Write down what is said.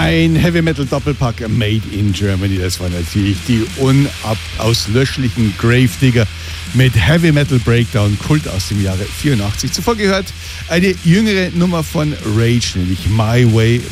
Ein Heavy Metal Doppelpack Made in Germany. Das war natürlich die unauslöschlichen Gravedigger mit Heavy Metal Breakdown, Kult aus dem Jahre 84. Zuvor gehört eine jüngere Nummer von Rage, nämlich My Way